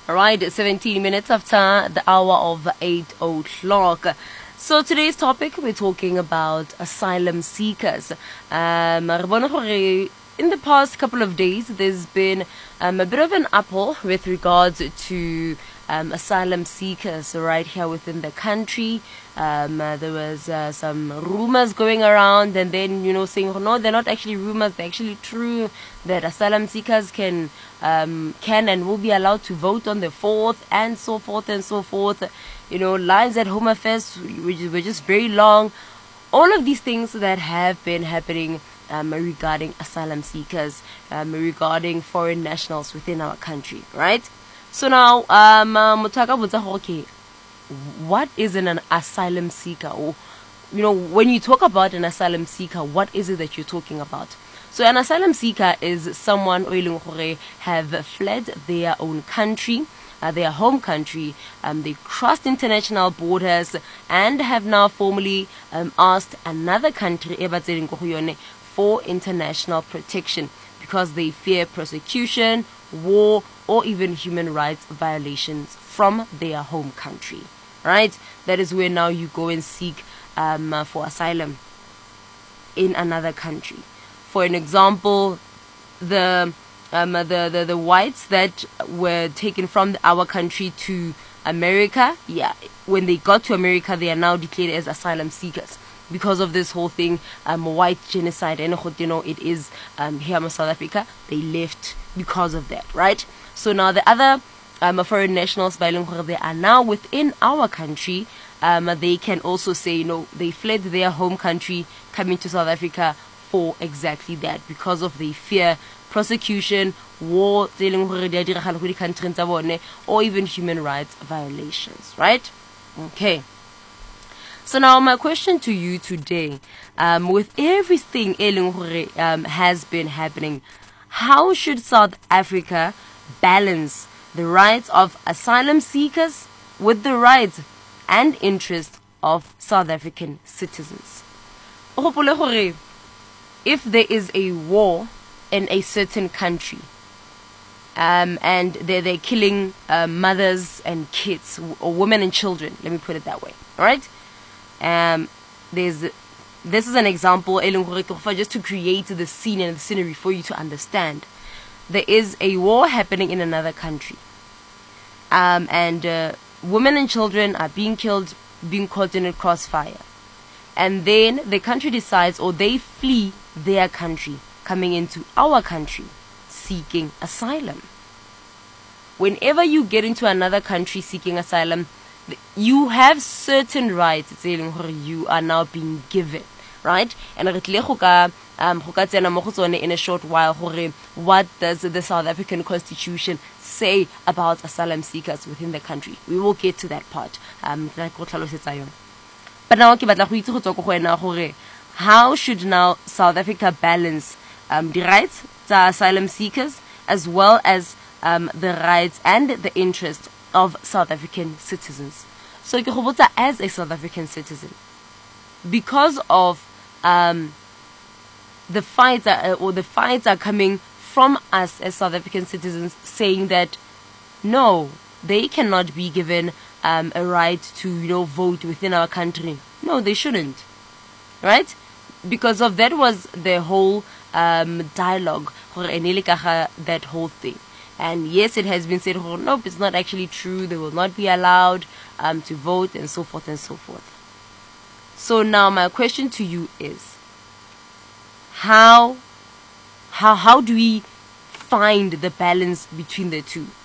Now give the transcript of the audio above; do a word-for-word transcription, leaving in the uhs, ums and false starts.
Right, seventeen minutes after the hour of eight o'clock. So today's topic, we're talking about asylum seekers. Um, in the past couple of days, there's been um, a bit of an uproar with regards to um, asylum seekers right here within the country. Um, uh, there was uh, some rumors going around, and then, you know, saying, oh, no, they're not actually rumors, they're actually true, that asylum seekers can um, can and will be allowed to vote on the fourth, and so forth and so forth. You know, lines at Home Affairs which were just very long. All of these things that have been happening um, regarding asylum seekers, um, regarding foreign nationals within our country, right? So now, um, okay, what is an asylum seeker? Or, you know, when you talk about an asylum seeker, what is it that you're talking about? So an asylum seeker is someone who have fled their own country, uh, their home country. Um, they crossed international borders and have now formally um, asked another country for international protection because they fear persecution, war, or even human rights violations from their home country. Right? That is where now you go and seek um, uh, for asylum in another country. For an example, the, um, uh, the the the whites that were taken from our country to America, yeah, when they got to America, they are now declared as asylum seekers because of this whole thing, um, white genocide. And you know, it is um, here in South Africa. They left because of that, right? So now the other um, foreign nationals, they are now within our country. Um, they can also say, you know, they fled their home country, coming to South Africa for exactly that, because of the fear, prosecution, war, or even human rights violations, right? Okay. So now my question to you today, um, with everything um, has been happening, how should South Africa balance the rights of asylum seekers with the rights and interests of South African citizens? If there is a war in a certain country, um, and they're, they're killing uh, mothers and kids, or women and children, let me put it that way, all right? Um, there's, this is an example, just to create the scene and the scenery for you to understand. There is a war happening in another country, um, and uh, women and children are being killed, being caught in a crossfire. And then the country decides, or they flee their country, coming into our country, seeking asylum. Whenever you get into another country seeking asylum, you have certain rights you are now being given, right? And um, in a short while, what does the South African Constitution say about asylum seekers within the country? We will get to that part. Um, but now, how should now South Africa balance um, the rights of asylum seekers as well as um, the rights and the interests of South African citizens? So, as a South African citizen, because of um, the fights are, or the fights are coming from us as South African citizens, saying that no, they cannot be given um, a right to, you know, vote within our country. No, they shouldn't, right? Because of that was the whole um, dialogue, that whole thing. And yes, it has been said, oh, nope, it's not actually true. They will not be allowed um, to vote, and so forth and so forth. So now my question to you is, how, how, how do we find the balance between the two?